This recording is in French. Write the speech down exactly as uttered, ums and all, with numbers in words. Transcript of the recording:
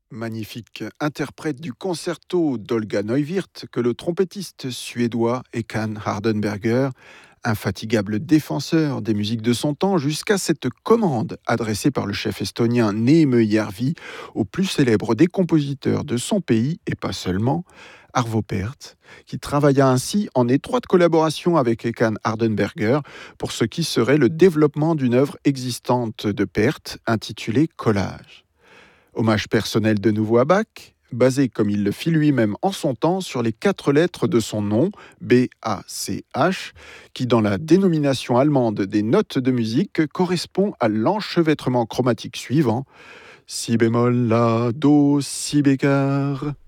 Magnifique interprète du concerto d'Olga Neuwirth que le trompettiste suédois Ekan Hardenberger, infatigable défenseur des musiques de son temps, jusqu'à cette commande adressée par le chef estonien Neeme Järvi au plus célèbre des compositeurs de son pays, et pas seulement, Arvo Pärt, qui travailla ainsi en étroite collaboration avec Ekan Hardenberger pour ce qui serait le développement d'une œuvre existante de Pärt intitulée Collage. Hommage personnel de nouveau à Bach, basé comme il le fit lui-même en son temps sur les quatre lettres de son nom, B A C H, qui dans la dénomination allemande des notes de musique correspond à l'enchevêtrement chromatique suivant: si bémol, la, do, si bécard.